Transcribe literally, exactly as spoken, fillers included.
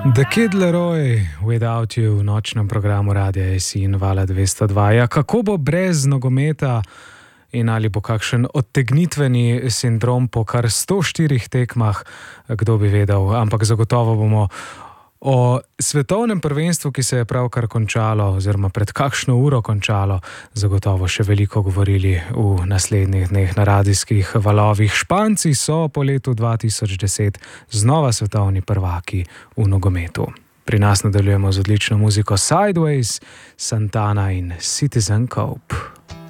The Kid Laroi, Without You, v nočnem programu Radia S I in Vala dvesto dva. Ja, kako bo brez nogometa in ali bo kakšen odtegnitveni sindrom po kar sto štirih tekmah, kdo bi vedel, ampak zagotovo bomo o svetovnem prvenstvu, ki se je pravkar končalo, oziroma pred kakšno uro končalo, zagotovo še veliko govorili v naslednjih dneh na radijskih valovih. Španci so po letu dva tisoč deset znova svetovni prvaki v nogometu. Pri nas nadaljujemo z odlično muziko Sideways, Santana in Citizen Cope.